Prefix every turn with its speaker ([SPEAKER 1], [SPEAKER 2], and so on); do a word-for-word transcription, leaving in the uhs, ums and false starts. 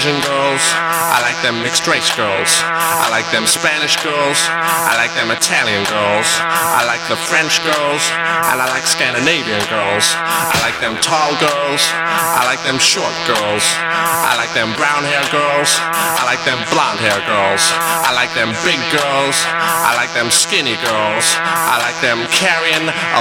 [SPEAKER 1] Asian girls, I like them mixed race girls, I like them Spanish girls, I like them Italian girls, I like the French girls, and I like Scandinavian girls. I like them tall girls, I like them short girls, I like them brown hair girls, I like them blonde hair girls, I like them big girls, I like them skinny girls, I like them carrying a